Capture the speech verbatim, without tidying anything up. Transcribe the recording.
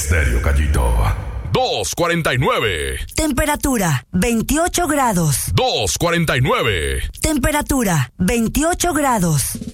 Estéreo Gallito. dos cuarenta y nueve. Temperatura veintiocho grados. dos cuarenta y nueve. Temperatura veintiocho grados.